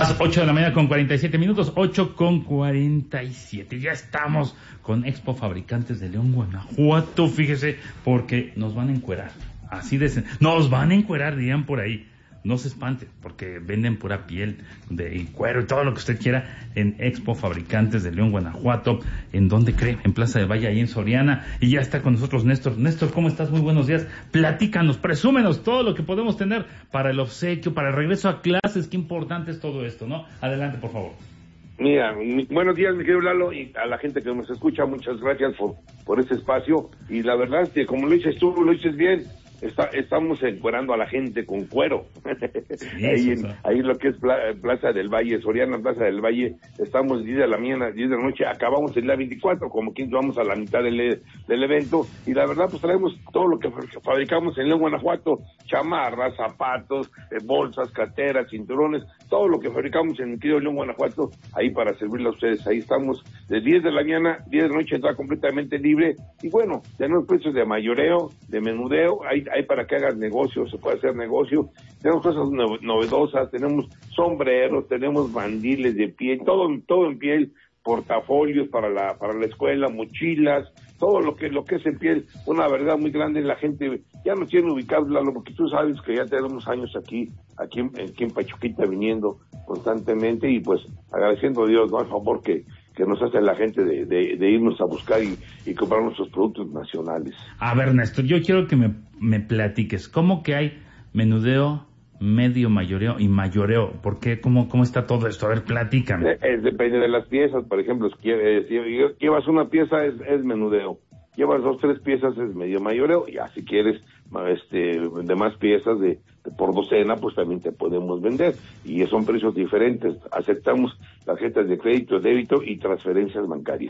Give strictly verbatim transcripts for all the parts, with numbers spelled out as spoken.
Las ocho de la mañana con cuarenta y siete minutos, ocho con cuarenta y siete. Ya estamos con Expo Fabricantes de León, Guanajuato, fíjese, porque nos van a encuerar. Así de... Nos van a encuerar, dirían por ahí. No se espante, porque venden pura piel de cuero y todo lo que usted quiera en Expo Fabricantes de León, Guanajuato. ¿En dónde cree? En Plaza del Valle, ahí en Soriana. Y ya está con nosotros Néstor. Néstor, ¿cómo estás? Muy buenos días. Platícanos, presúmenos todo lo que podemos tener para el obsequio, para el regreso a clases. Qué importante es todo esto, ¿no? Adelante, por favor. Mira, buenos días, mi querido Lalo, y a la gente que nos escucha, muchas gracias por, por este espacio. Y la verdad es que, como lo dices tú, lo dices bien. Está, estamos encuerando a la gente con cuero. Sí, ahí, en, ahí lo que es Plaza del Valle, Soriana, Plaza del Valle, estamos diez de la mañana, diez de la noche, acabamos el día veinticuatro, como quien vamos a la mitad del, del evento, y la verdad pues traemos todo lo que fabricamos en León, Guanajuato, chamarras, zapatos, eh, bolsas, carteras, cinturones, todo lo que fabricamos en el querido León, Guanajuato, ahí para servirle a ustedes. Ahí estamos de diez de la mañana, diez de la noche, está completamente libre, y bueno, tenemos precios de mayoreo, de menudeo, hay hay para que hagas negocio, se puede hacer negocio, tenemos cosas novedosas, tenemos sombreros, tenemos mandiles de piel, todo, todo en piel, portafolios para la, para la escuela, mochilas, todo lo que, lo que es en piel, una verdad muy grande. La gente ya nos tiene ubicados, Lalo, porque tú sabes que ya tenemos años aquí, aquí en, aquí en Pachuquita viniendo constantemente, y pues agradeciendo a Dios, ¿no?, al favor que que nos hace la gente de, de, de irnos a buscar y, y comprar nuestros productos nacionales. A ver, Néstor, yo quiero que me, me platiques, ¿cómo que hay menudeo, medio mayoreo y mayoreo? ¿Por qué? ¿Cómo, cómo está todo esto? A ver, platícame. Eh, eh, depende de las piezas, por ejemplo, si, eh, si llevas una pieza es, es menudeo, llevas dos, tres piezas es medio mayoreo, ya si quieres este de más piezas de, de por docena, pues también te podemos vender, y son precios diferentes. Aceptamos tarjetas de crédito, débito y transferencias bancarias.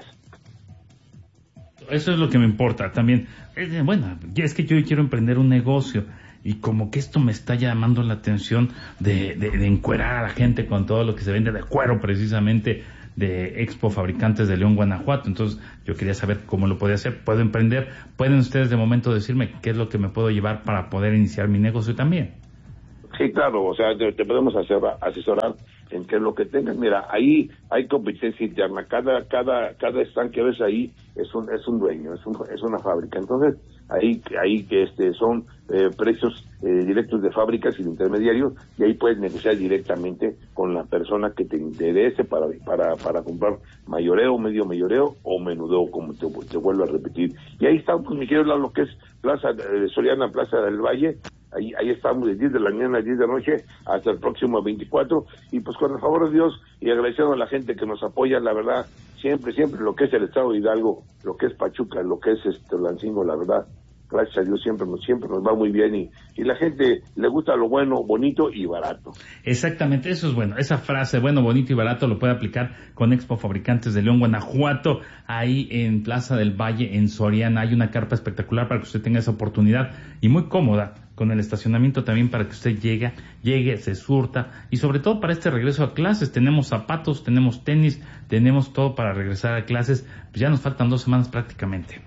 Eso es lo que me importa también. Eh, bueno, es que yo quiero emprender un negocio, y como que esto me está llamando la atención de, de, de encuerar a la gente con todo lo que se vende de cuero, precisamente de Expo Fabricantes de León, Guanajuato. Entonces yo quería saber cómo lo podía hacer. ¿Puedo emprender? ¿Pueden ustedes de momento decirme qué es lo que me puedo llevar para poder iniciar mi negocio también? Sí, claro, o sea, te, te podemos hacer, asesorar en qué es lo que tengas. Mira, ahí hay competencia interna, cada cada cada stand que ves ahí es un es un dueño, es un, es una fábrica. Entonces, ahí ahí que este son eh, precios eh, directos de fábricas sin intermediarios, y ahí puedes negociar directamente con la persona que te interese para para para comprar mayoreo, medio mayoreo o menudeo, como te, te vuelvo a repetir. Y ahí está, pues, mi querido Lalo, lo que es Plaza eh, Soriana, Plaza del Valle. Ahí, ahí estamos de diez de la mañana a diez de la noche hasta el próximo veinticuatro, y pues con el favor de Dios y agradeciendo a la gente que nos apoya, la verdad, siempre, siempre lo que es el estado de Hidalgo, lo que es Pachuca, lo que es este Lancingo, la verdad, gracias a Dios siempre nos, siempre nos va muy bien, y, y la gente le gusta lo bueno, bonito y barato. Exactamente, eso es bueno, esa frase, bueno, bonito y barato, lo puede aplicar con Expo Fabricantes de León, Guanajuato, ahí en Plaza del Valle, en Soriana. Hay una carpa espectacular para que usted tenga esa oportunidad, y muy cómoda, con el estacionamiento también para que usted llegue, llegue, se surta, y sobre todo para este regreso a clases. Tenemos zapatos, tenemos tenis, tenemos todo para regresar a clases. Pues ya nos faltan dos semanas prácticamente.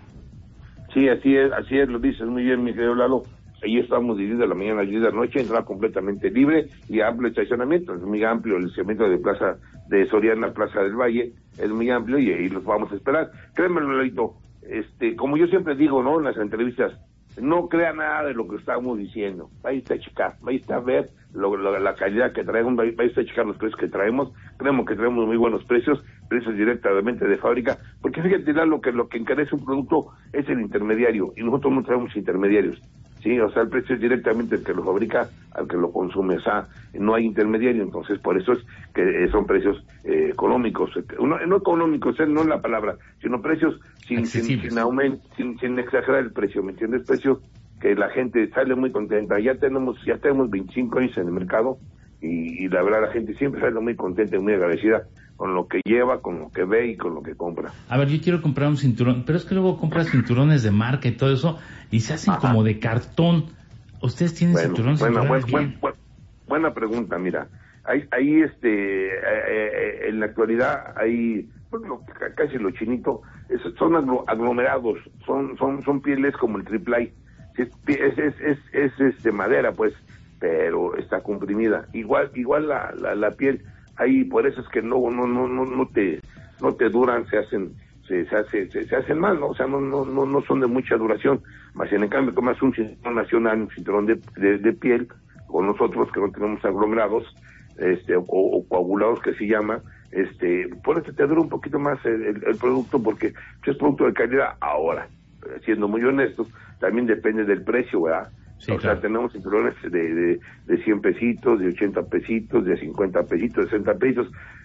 Sí, así es, así es, lo dices muy bien, mi querido Lalo. Ahí estamos de diez de la mañana a diez de la noche, entrada completamente libre y amplio estacionamiento. Es muy amplio el estacionamiento de Plaza de Soriana, Plaza del Valle, es muy amplio, y ahí los vamos a esperar. Créeme, Lalito, este, como yo siempre digo, ¿no?, en las entrevistas, no crea nada de lo que estamos diciendo. Vaya a checar, vaya a ver lo, lo, la calidad que traemos, vaya a checar los precios que traemos. Creemos que traemos muy buenos precios, precios directamente de fábrica, porque fíjate, lo que lo que encarece un producto es el intermediario, y nosotros no traemos intermediarios. Sí, o sea, el precio es directamente el que lo fabrica al que lo consume, o sea, no hay intermediario. Entonces por eso es que son precios eh, económicos, no, no económicos, no es la palabra, sino precios sin sin, sin aumento, sin, sin exagerar el precio, ¿me entiendes? Precios que la gente sale muy contenta. Ya tenemos ya tenemos veinticinco años en el mercado, y, y la verdad la gente siempre sale muy contenta y muy agradecida con lo que lleva, con lo que ve y con lo que compra. A ver, yo quiero comprar un cinturón, pero es que luego compras cinturones de marca y todo eso, y se hacen Ajá. como de cartón. ¿Ustedes tienen bueno, cinturones? Buena, buena, buena, buena, buena pregunta, mira. Ahí, ahí este, eh, eh, en la actualidad hay, bueno, casi lo chinito, es, son aglomerados, son, son, son pieles como el triple A. Es, es, es, es, es, es de madera, pues, pero está comprimida. Igual, igual la, la, la piel. ahí por eso es que no no no no no te no te duran, se hacen se se, hace, se, se hacen mal, ¿no? O sea, no no no no son de mucha duración, más en cambio tomas un cinturón nacional, un cinturón de, de, de piel, con nosotros que no tenemos aglomerados, este o, o coagulados que se llama, este por eso te dura un poquito más el, el, el producto, porque es producto de calidad. Ahora, siendo muy honestos, también depende del precio, ¿verdad? Sí, o claro. sea, tenemos cinturones de, de, de cien pesitos, de ochenta pesitos, de cincuenta pesitos, de sesenta pesitos,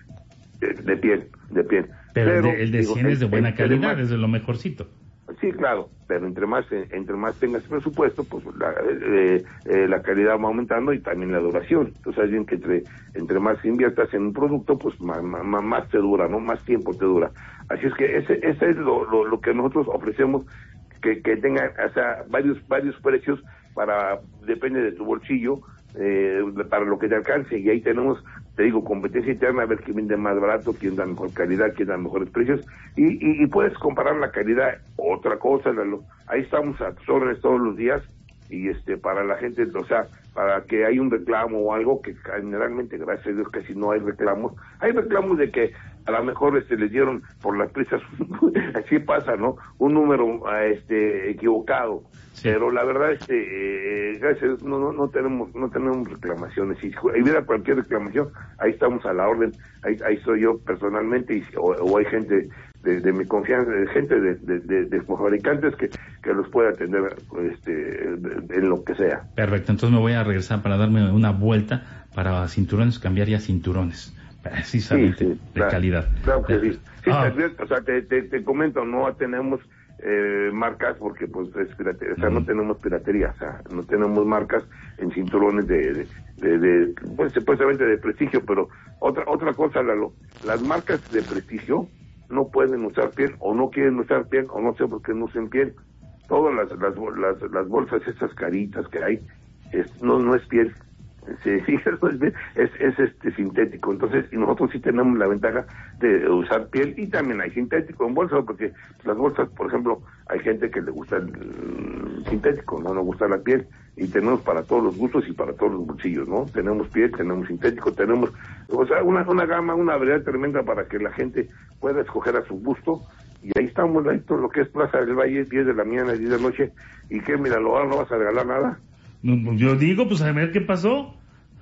de, de piel, de piel. Pero, pero el de, el de digo, cien es de buena entre calidad, más, es de lo mejorcito. Sí, claro, pero entre más entre más tengas presupuesto, pues la, eh, eh, la calidad va aumentando y también la duración. Entonces, alguien que entre entre más inviertas en un producto, pues más, más, más te dura, ¿no? Más tiempo te dura. Así es que ese ese es lo, lo, lo que nosotros ofrecemos, que, que tengan, o sea, varios varios precios para, depende de tu bolsillo, eh, para lo que te alcance, y ahí tenemos, te digo, competencia interna, a ver quién vende más barato, quién da mejor calidad, quién da mejores precios, y, y, y puedes comparar la calidad. Otra cosa, Lalo, ahí estamos a tus órdenes todos los días, y este para la gente, o sea, para que hay un reclamo o algo, que generalmente, gracias a Dios, casi no hay reclamos. Hay reclamos de que a lo mejor este les dieron por las prisas, así pasa, ¿no? Un número este equivocado. Sí. Pero la verdad, este, eh, gracias a Dios, no, no, no tenemos, no tenemos reclamaciones. Si hubiera cualquier reclamación, ahí estamos a la orden. Ahí, ahí soy yo personalmente, y, o, o hay gente de, de mi confianza, de gente de, de, de, de fabricantes que, que los puede atender, este, de, en lo que sea. Perfecto, entonces me voy a regresar para darme una vuelta para cinturones, cambiar ya cinturones, precisamente, sí, sí, de claro, calidad. Claro que de, sí. sí ah. te, o sea, te, te, te comento, no tenemos eh, marcas, porque pues es piratería, o sea, mm. no tenemos piratería, o sea, no tenemos marcas en cinturones de, de, de, de pues supuestamente de prestigio, pero otra otra cosa, Lalo, las marcas de prestigio no pueden usar piel, o no quieren usar piel, o no sé por qué no usen piel. Todas las las, las, las bolsas, esas caritas que hay, es, no no es piel, se fija, es, es este sintético. Entonces, y nosotros sí tenemos la ventaja de usar piel, y también hay sintético en bolsa, porque las bolsas, por ejemplo, hay gente que le gusta el, el sintético, no nos gusta la piel, y tenemos para todos los gustos y para todos los bolsillos, ¿no? Tenemos piel, tenemos sintético, tenemos, o sea, una, una gama, una variedad tremenda para que la gente pueda escoger a su gusto. Y ahí estamos, ahí todo lo que es Plaza del Valle, diez de la mañana, diez de la noche. ¿Y qué, mira, lo no vas a regalar nada? No, yo digo, pues a ver qué pasó.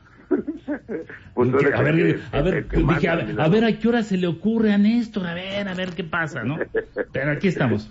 pues que, a ver, que, a ver, que, dije, a, ver a ver a qué hora se le ocurre a Néstor, a ver, a ver qué pasa, ¿no? Pero aquí estamos.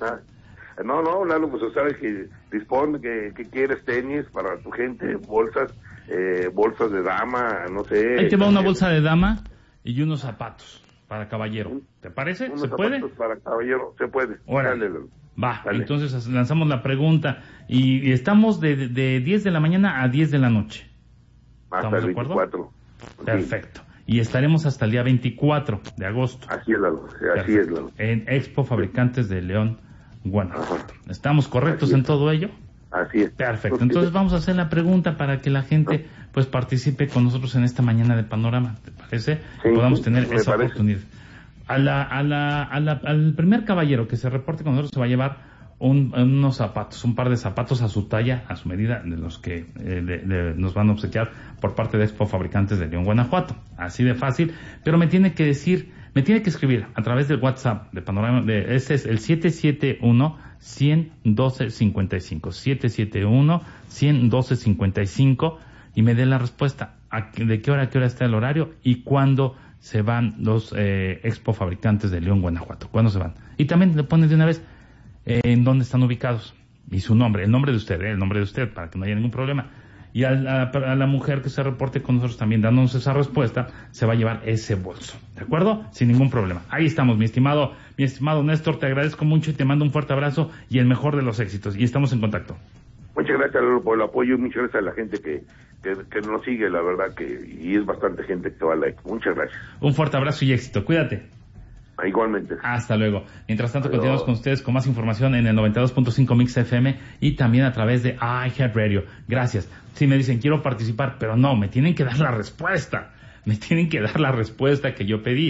No, no, Lalo, pues sabes que dispone, que, que quieres tenis para tu gente, bolsas, eh, bolsas de dama, no sé. Ahí te va una bolsa de dama y unos zapatos para caballero. ¿Te parece? Unos ¿Se puede? Para caballero, se puede. Dale, va, dale. Entonces lanzamos la pregunta y, y estamos de, de, de diez de la mañana a diez de la noche. Hasta el veinticuatro. Perfecto. Y estaremos hasta el día veinticuatro de agosto. Así es, Lalo. Así es, Lalo. En Expo Fabricantes de León, Guanajuato. ¿Estamos correctos Así en es. todo ello? Así es. Perfecto. Entonces vamos a hacer la pregunta para que la gente pues participe con nosotros en esta mañana de Panorama. ¿Te parece? Sí, podamos tener esa parece. oportunidad. A la, a la, a la, al primer caballero que se reporte con nosotros se va a llevar un, unos zapatos, un par de zapatos a su talla, a su medida, de los que eh, de, de, nos van a obsequiar por parte de Expo Fabricantes de León, Guanajuato. Así de fácil, pero me tiene que decir, me tiene que escribir a través del WhatsApp de Panorama, de, ese es el siete siete uno, uno uno dos cinco cinco, siete siete uno, uno uno dos cinco cinco, y me dé la respuesta, a, de qué hora a qué hora está el horario y cuándo se van los eh, Expo Fabricantes de León, Guanajuato. ¿Cuándo se van? Y también le pones de una vez eh, en dónde están ubicados y su nombre, el nombre de usted, eh, el nombre de usted, para que no haya ningún problema. Y a la, a la mujer que se reporte con nosotros también dándonos esa respuesta, se va a llevar ese bolso. ¿De acuerdo? Sin ningún problema. Ahí estamos, mi estimado, mi estimado Néstor, te agradezco mucho y te mando un fuerte abrazo y el mejor de los éxitos. Y estamos en contacto. Muchas gracias, Lalo, por el apoyo, y muchas gracias a la gente que, que, que nos sigue, la verdad que, y es bastante gente que va a like. Muchas gracias. Un fuerte abrazo y éxito. Cuídate. Igualmente. Hasta luego. Mientras tanto, Adiós. continuamos con ustedes con más información en el noventa y dos punto cinco Mix F M y también a través de iHeartRadio. Gracias. Si me dicen quiero participar, pero no, me tienen que dar la respuesta. Me tienen que dar la respuesta que yo pedí.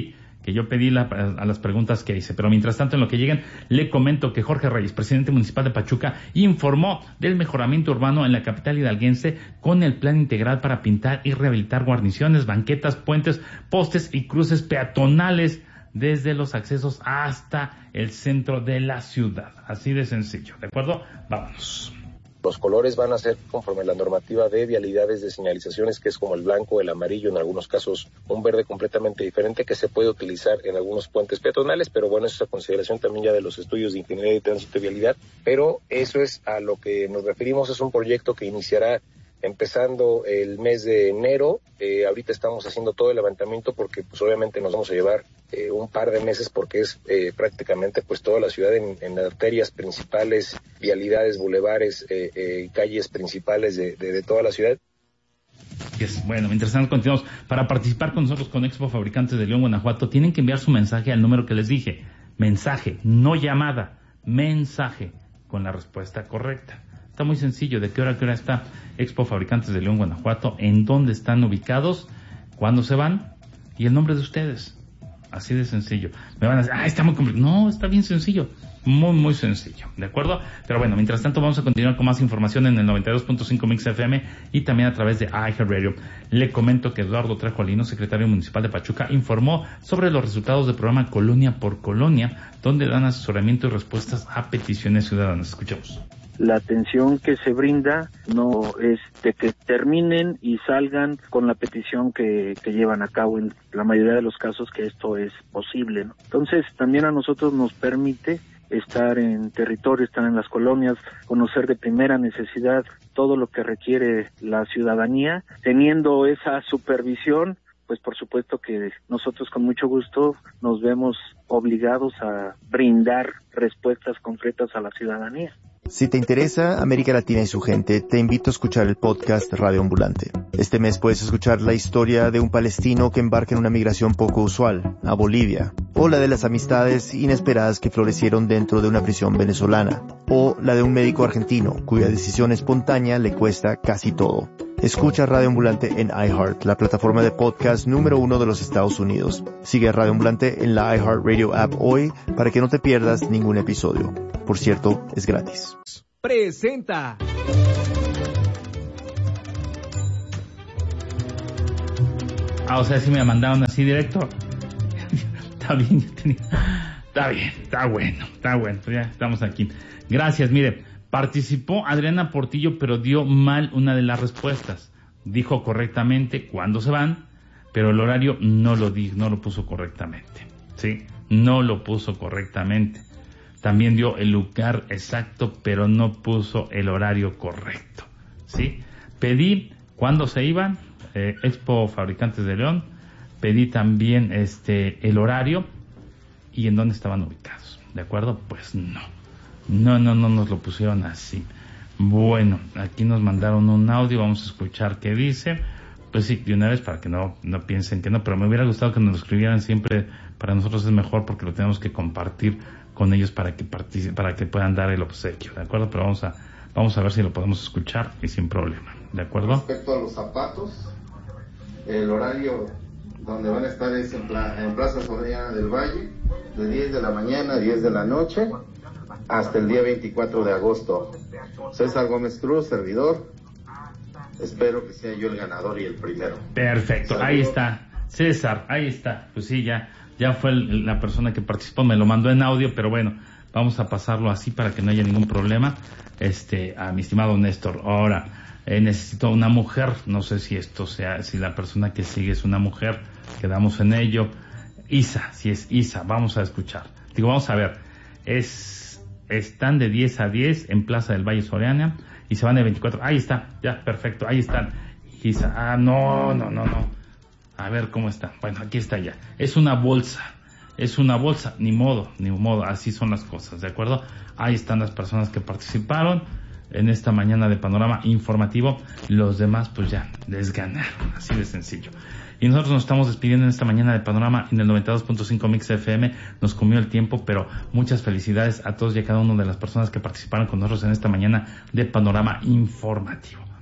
que yo pedí la, a las preguntas que hice. Pero mientras tanto, en lo que lleguen, le comento que Jorge Reyes, presidente municipal de Pachuca, informó del mejoramiento urbano en la capital hidalguense con el plan integral para pintar y rehabilitar guarniciones, banquetas, puentes, postes y cruces peatonales desde los accesos hasta el centro de la ciudad. Así de sencillo, ¿de acuerdo? Vámonos. Los colores van a ser conforme a la normativa de vialidades de señalizaciones, que es como el blanco, el amarillo, en algunos casos un verde completamente diferente que se puede utilizar en algunos puentes peatonales, pero bueno, eso es a consideración también ya de los estudios de ingeniería de tránsito y vialidad, pero eso es a lo que nos referimos. Es un proyecto que iniciará empezando el mes de enero. Eh, ahorita estamos haciendo todo el levantamiento porque pues obviamente nos vamos a llevar eh, un par de meses porque es eh, prácticamente pues toda la ciudad en, en arterias principales, vialidades, bulevares, eh, eh, calles principales de, de, de toda la ciudad. Yes. Bueno, mientras tanto continuamos. Para participar con nosotros con Expo Fabricantes de León, Guanajuato, tienen que enviar su mensaje al número que les dije. Mensaje, no llamada, mensaje con la respuesta correcta. Está muy sencillo. ¿De qué hora a qué hora está Expo Fabricantes de León, Guanajuato? ¿En dónde están ubicados? ¿Cuándo se van? Y el nombre de ustedes. Así de sencillo. Me van a decir, ah, está muy complicado. No, está bien sencillo. Muy, muy sencillo. ¿De acuerdo? Pero bueno, mientras tanto vamos a continuar con más información en el noventa y dos punto cinco Mix F M y también a través de iHeartRadio. Le comento que Eduardo Trejolino, secretario municipal de Pachuca, informó sobre los resultados del programa Colonia por Colonia, donde dan asesoramiento y respuestas a peticiones ciudadanas. Escuchemos. La atención que se brinda no es de que terminen y salgan con la petición que, que llevan a cabo, en la mayoría de los casos que esto es posible, ¿no? Entonces también a nosotros nos permite estar en territorio, estar en las colonias, conocer de primera necesidad todo lo que requiere la ciudadanía. Teniendo esa supervisión, pues por supuesto que nosotros con mucho gusto nos vemos obligados a brindar respuestas concretas a la ciudadanía. Si te interesa América Latina y su gente, te invito a escuchar el podcast Radio Ambulante. Este mes puedes escuchar la historia de un palestino que embarca en una migración poco usual, a Bolivia, o la de las amistades inesperadas que florecieron dentro de una prisión venezolana, o la de un médico argentino cuya decisión espontánea le cuesta casi todo. Escucha Radio Ambulante en iHeart, la plataforma de podcast número uno de los Estados Unidos. Sigue a Radio Ambulante en la iHeartRadio app hoy para que no te pierdas ningún episodio. Por cierto, es gratis. Presenta. Ah, o sea, si me mandaron así directo. Está bien, yo tenía... Está bien, está bueno, está bueno. Pues ya estamos aquí. Gracias, mire. Participó Adriana Portillo, pero dio mal una de las respuestas. Dijo correctamente cuándo se van, pero el horario no lo di, no lo puso correctamente. ¿Sí? No lo puso correctamente. También dio el lugar exacto, pero no puso el horario correcto. ¿Sí? Pedí cuándo se iban, eh, Expo Fabricantes de León. Pedí también este el horario y en dónde estaban ubicados. ¿De acuerdo? Pues no. No, no, no nos lo pusieron así. Bueno, aquí nos mandaron un audio, vamos a escuchar qué dice. Pues sí, de una vez para que no, no piensen que no, pero me hubiera gustado que nos lo escribieran siempre. Para nosotros es mejor porque lo tenemos que compartir con ellos para que partici- para que puedan dar el obsequio, ¿de acuerdo? Pero vamos a vamos a ver si lo podemos escuchar y sin problema, ¿de acuerdo? Respecto a los zapatos, el horario donde van a estar es en, pla- en Plaza Soriana del Valle, de diez de la mañana a diez de la noche, hasta el día veinticuatro de agosto. César Gómez Cruz, servidor. Espero que sea yo el ganador y el primero. Perfecto, Saludos. Ahí está. César, ahí está. Pues sí, ya ya fue el, la persona que participó, me lo mandó en audio, pero bueno, vamos a pasarlo así para que no haya ningún problema. Este, a mi estimado Néstor. Ahora, eh, necesito una mujer, no sé si esto sea, si la persona que sigue es una mujer, quedamos en ello. Isa, si es Isa, vamos a escuchar. Digo, vamos a ver, es, están de diez a diez en Plaza del Valle Soriana y se van de veinticuatro, ahí está, ya, perfecto, ahí están. Isa, ah, no, no, no, no. A ver cómo está. Bueno, aquí está ya. Es una bolsa. Es una bolsa. Ni modo, ni modo. Así son las cosas, ¿de acuerdo? Ahí están las personas que participaron en esta mañana de Panorama Informativo. Los demás, pues ya, les ganaron. Así de sencillo. Y nosotros nos estamos despidiendo en esta mañana de Panorama en el noventa y dos punto cinco Mix F M. Nos comió el tiempo, pero muchas felicidades a todos y a cada una de las personas que participaron con nosotros en esta mañana de Panorama Informativo.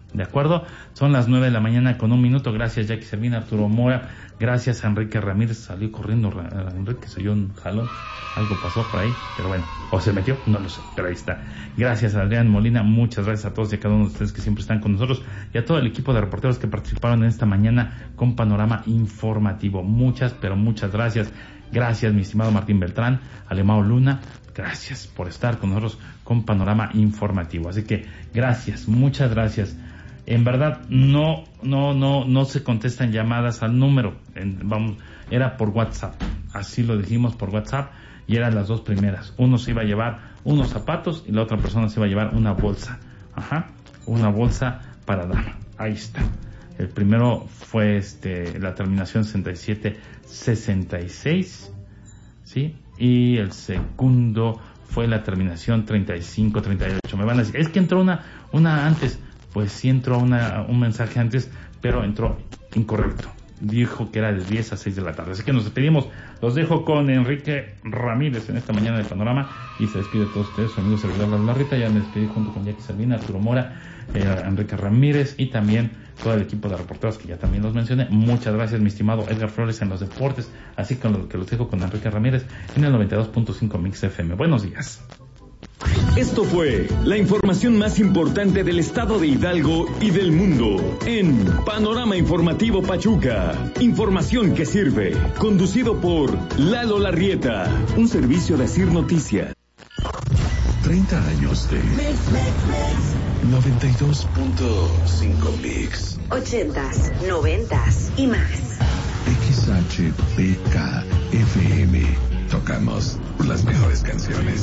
¿De acuerdo? Son las nueve de la mañana con un minuto. Gracias, Jackie Servina, Arturo Mora. Gracias a Enrique Ramírez. Salió corriendo Enrique, se oyó un jalón. Algo pasó por ahí, pero bueno. O se metió, no lo sé, pero ahí está. Gracias a Adrián Molina. Muchas gracias a todos y a cada uno de ustedes que siempre están con nosotros. Y a todo el equipo de reporteros que participaron en esta mañana con Panorama Informativo. Muchas, pero muchas gracias. Gracias, mi estimado Martín Beltrán, Alemao Luna. Gracias por estar con nosotros con Panorama Informativo. Así que gracias, muchas gracias. En verdad, no, no, no, no se contestan llamadas al número. En, vamos, era por WhatsApp. Así lo dijimos por WhatsApp y eran las dos primeras. Uno se iba a llevar unos zapatos y la otra persona se iba a llevar una bolsa. Ajá, una bolsa para dama. Ahí está. El primero fue este la terminación sesenta y siete sesenta y seis, ¿sí? Y el segundo fue la terminación treinta y cinco treinta y ocho. Me van a decir, es que entró una una antes. Pues sí entró una, un mensaje antes, pero entró incorrecto. Dijo que era de diez a seis de la tarde. Así que nos despedimos. Los dejo con Enrique Ramírez en esta mañana de Panorama. Y se despide de todos ustedes, su amigo servidor La Rita. Ya me despedí junto con Jackie Salvina, Arturo Mora, eh, Enrique Ramírez y también todo el equipo de reporteros que ya también los mencioné. Muchas gracias, mi estimado Edgar Flores en los deportes. Así que lo que los dejo con Enrique Ramírez en el noventa y dos punto cinco Mix F M. Buenos días. Esto fue la información más importante del estado de Hidalgo y del mundo en Panorama Informativo Pachuca. Información que sirve. Conducido por Lalo Larrieta. Un servicio de Asir Noticias. treinta años de noventa y dos punto cinco Mix. Ochentas, noventas y más. X H P K F M. Tocamos las mejores canciones.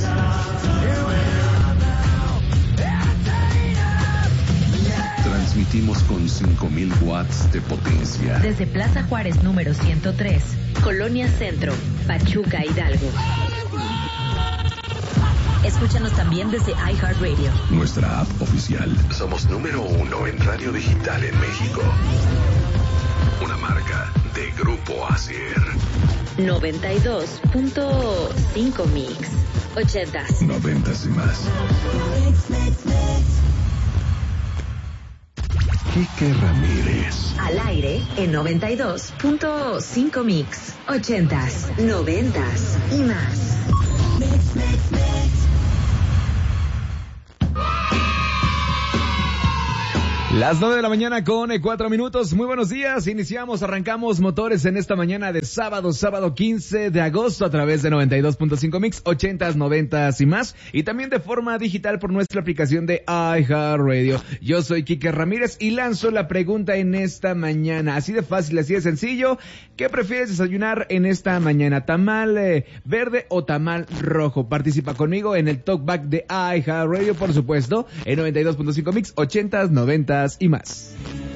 Transmitimos con cinco mil watts de potencia. Desde Plaza Juárez número ciento tres, Colonia Centro, Pachuca, Hidalgo. Escúchanos también desde iHeartRadio. Nuestra app oficial. Somos número uno en radio digital en México. Una marca de Grupo Asier. noventa y dos punto cinco Mix. Ochentas. Noventas y más. Quique Ramírez. Al aire en noventa y dos punto cinco Mix. Ochentas, noventas y más. Mix, mix, mix. Las nueve de la mañana con cuatro minutos. Muy buenos días. Iniciamos, arrancamos motores en esta mañana de sábado, sábado quince de agosto a través de noventa y dos punto cinco Mix, ochentas, noventas y más. Y también de forma digital por nuestra aplicación de iHeartRadio. Yo soy Quique Ramírez y lanzo la pregunta en esta mañana. Así de fácil, así de sencillo. ¿Qué prefieres desayunar en esta mañana? ¿Tamal eh, verde o tamal rojo? Participa conmigo en el talkback de iHeartRadio, por supuesto, en noventa y dos punto cinco Mix, ochentas, noventas y más.